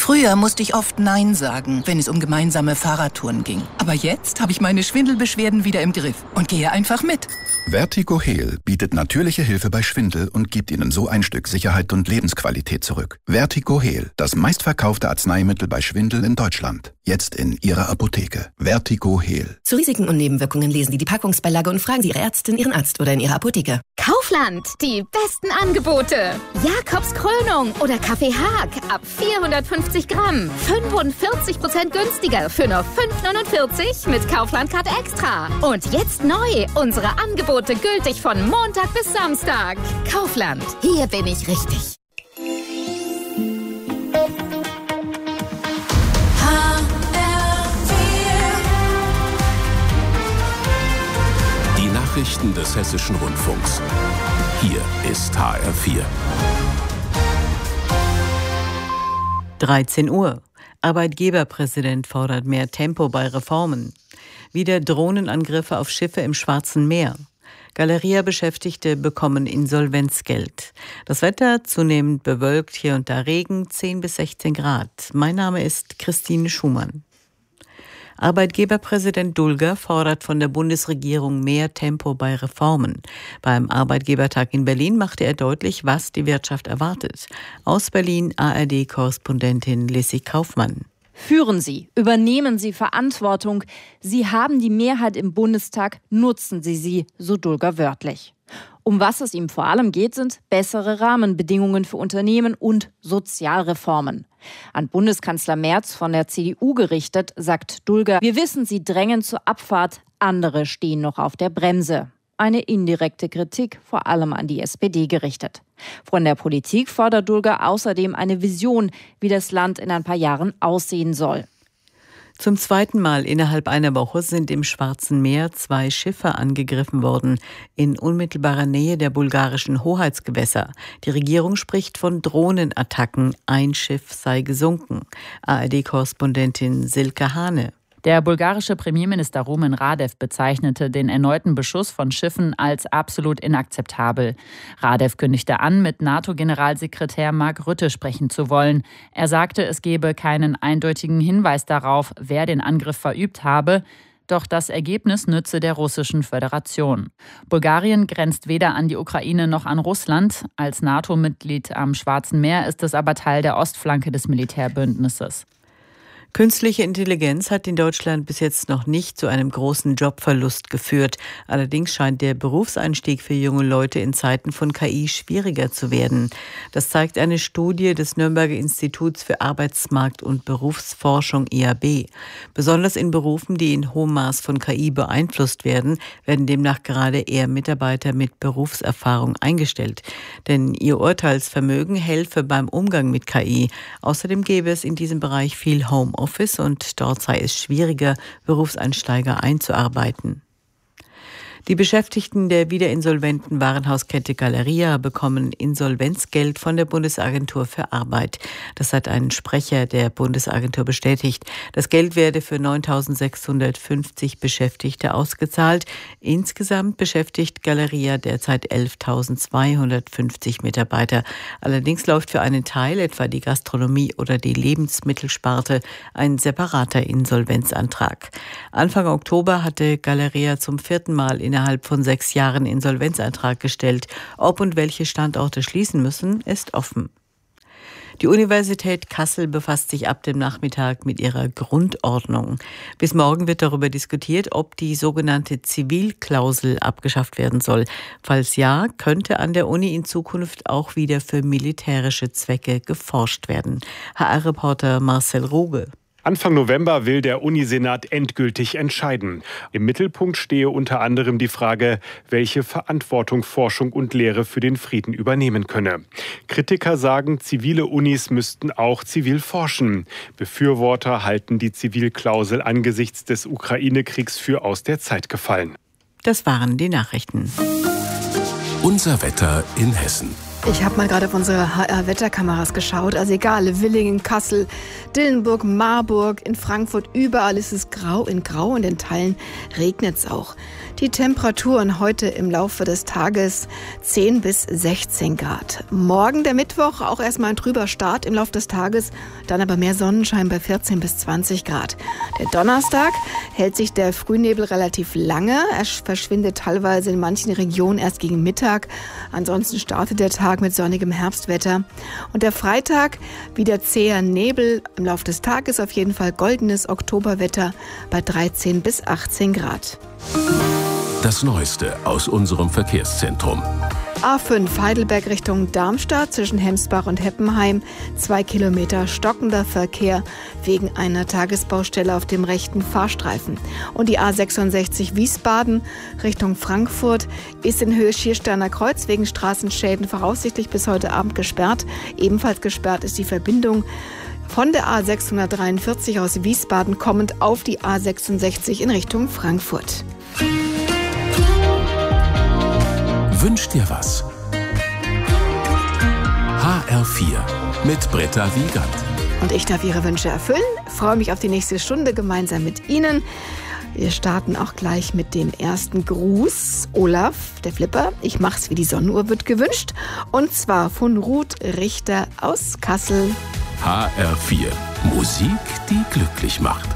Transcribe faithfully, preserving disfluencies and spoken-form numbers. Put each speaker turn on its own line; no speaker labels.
Früher musste ich oft Nein sagen, wenn es um gemeinsame Fahrradtouren ging. Aber jetzt habe ich meine Schwindelbeschwerden wieder im Griff und gehe einfach mit.
Vertigo Heal bietet natürliche Hilfe bei Schwindel und gibt Ihnen so ein Stück Sicherheit und Lebensqualität zurück. Vertigo Heal, das meistverkaufte Arzneimittel bei Schwindel in Deutschland. Jetzt in Ihrer Apotheke. Vertigo Heal.
Zu Risiken und Nebenwirkungen lesen Sie die Packungsbeilage und fragen Sie Ihre Ärztin, Ihren Arzt oder in Ihrer Apotheke.
Kaufland, die besten Angebote. Jakobs Krönung oder Kaffee Haag ab vierhundertfünfzig Gramm. fünfundvierzig Prozent günstiger für nur fünf neunundvierzig mit Kaufland-Card Extra. Und jetzt neu, unsere Angebote gültig von Montag bis Samstag. Kaufland, hier bin ich richtig.
Die Nachrichten des Hessischen Rundfunks. Hier ist H R vier.
dreizehn Uhr. Arbeitgeberpräsident fordert mehr Tempo bei Reformen. Wieder Drohnenangriffe auf Schiffe im Schwarzen Meer. Galeria-Beschäftigte bekommen Insolvenzgeld. Das Wetter zunehmend bewölkt, hier und da Regen, zehn bis sechzehn Grad. Mein Name ist Christine Schumann. Arbeitgeberpräsident Dulger fordert von der Bundesregierung mehr Tempo bei Reformen. Beim Arbeitgebertag in Berlin machte er deutlich, was die Wirtschaft erwartet. Aus Berlin A R D-Korrespondentin Lissy Kaufmann.
Führen Sie, übernehmen Sie Verantwortung. Sie haben die Mehrheit im Bundestag, nutzen Sie sie, so Dulger wörtlich. Um was es ihm vor allem geht, sind bessere Rahmenbedingungen für Unternehmen und Sozialreformen. An Bundeskanzler Merz von der C D U gerichtet, sagt Dulger, wir wissen, Sie drängen zur Abfahrt, andere stehen noch auf der Bremse. Eine indirekte Kritik, vor allem an die S P D gerichtet. Von der Politik fordert Dulger außerdem eine Vision, wie das Land in ein paar Jahren aussehen soll.
Zum zweiten Mal innerhalb einer Woche sind im Schwarzen Meer zwei Schiffe angegriffen worden, in unmittelbarer Nähe der bulgarischen Hoheitsgewässer. Die Regierung spricht von Drohnenattacken. Ein Schiff sei gesunken. A R D-Korrespondentin Silke Hane.
Der bulgarische Premierminister Rumen Radev bezeichnete den erneuten Beschuss von Schiffen als absolut inakzeptabel. Radev kündigte an, mit NATO-Generalsekretär Mark Rutte sprechen zu wollen. Er sagte, es gebe keinen eindeutigen Hinweis darauf, wer den Angriff verübt habe. Doch das Ergebnis nütze der Russischen Föderation. Bulgarien grenzt weder an die Ukraine noch an Russland. Als NATO-Mitglied am Schwarzen Meer ist es aber Teil der Ostflanke des Militärbündnisses.
Künstliche Intelligenz hat in Deutschland bis jetzt noch nicht zu einem großen Jobverlust geführt. Allerdings scheint der Berufseinstieg für junge Leute in Zeiten von K I schwieriger zu werden. Das zeigt eine Studie des Nürnberger Instituts für Arbeitsmarkt- und Berufsforschung I A B. Besonders in Berufen, die in hohem Maß von K I beeinflusst werden, werden demnach gerade eher Mitarbeiter mit Berufserfahrung eingestellt. Denn ihr Urteilsvermögen helfe beim Umgang mit K I. Außerdem gäbe es in diesem Bereich viel Homeoffice. Office und dort sei es schwieriger, Berufseinsteiger einzuarbeiten. Die Beschäftigten der wiederinsolventen Warenhauskette Galeria bekommen Insolvenzgeld von der Bundesagentur für Arbeit. Das hat ein Sprecher der Bundesagentur bestätigt. Das Geld werde für neuntausendsechshundertfünfzig Beschäftigte ausgezahlt. Insgesamt beschäftigt Galeria derzeit elftausendzweihundertfünfzig Mitarbeiter. Allerdings läuft für einen Teil, etwa die Gastronomie oder die Lebensmittelsparte, ein separater Insolvenzantrag. Anfang Oktober hatte Galeria zum vierten Mal in innerhalb von sechs Jahren Insolvenzantrag gestellt. Ob und welche Standorte schließen müssen, ist offen. Die Universität Kassel befasst sich ab dem Nachmittag mit ihrer Grundordnung. Bis morgen wird darüber diskutiert, ob die sogenannte Zivilklausel abgeschafft werden soll. Falls ja, könnte an der Uni in Zukunft auch wieder für militärische Zwecke geforscht werden. H R-Reporter Marcel Ruge.
Anfang November will der Unisenat endgültig entscheiden. Im Mittelpunkt stehe unter anderem die Frage, welche Verantwortung Forschung und Lehre für den Frieden übernehmen könne. Kritiker sagen, zivile Unis müssten auch zivil forschen. Befürworter halten die Zivilklausel angesichts des Ukraine-Kriegs für aus der Zeit gefallen.
Das waren die Nachrichten.
Unser Wetter in Hessen.
Ich habe mal gerade auf unsere H R-Wetterkameras geschaut. Also egal, Willingen, Kassel, Dillenburg, Marburg, in Frankfurt, überall ist es grau in grau und in Teilen regnet es auch. Die Temperaturen heute im Laufe des Tages zehn bis sechzehn Grad. Morgen der Mittwoch auch erstmal ein trüber Start im Laufe des Tages, dann aber mehr Sonnenschein bei vierzehn bis zwanzig Grad. Der Donnerstag hält sich der Frühnebel relativ lange. Er verschwindet teilweise in manchen Regionen erst gegen Mittag. Ansonsten startet der Tag mit sonnigem Herbstwetter. Und der Freitag wieder zäher Nebel. Im Laufe des Tages auf jeden Fall goldenes Oktoberwetter bei dreizehn bis achtzehn Grad.
Das Neueste aus unserem Verkehrszentrum.
A fünf Heidelberg Richtung Darmstadt zwischen Hemsbach und Heppenheim. Zwei Kilometer stockender Verkehr wegen einer Tagesbaustelle auf dem rechten Fahrstreifen. Und die A sechsundsechzig Wiesbaden Richtung Frankfurt ist in Höhe Schiersteiner Kreuz wegen Straßenschäden voraussichtlich bis heute Abend gesperrt. Ebenfalls gesperrt ist die Verbindung von der A sechshundertdreiundvierzig aus Wiesbaden kommend auf die A sechsundsechzig in Richtung Frankfurt.
Wünsch dir was? H R vier mit Britta Wiegand.
Und ich darf Ihre Wünsche erfüllen. Freue mich auf die nächste Stunde gemeinsam mit Ihnen. Wir starten auch gleich mit dem ersten Gruß. Olaf, der Flipper, ich mach's wie die Sonnenuhr wird gewünscht. Und zwar von Ruth Richter aus Kassel.
H R vier. Musik, die glücklich macht.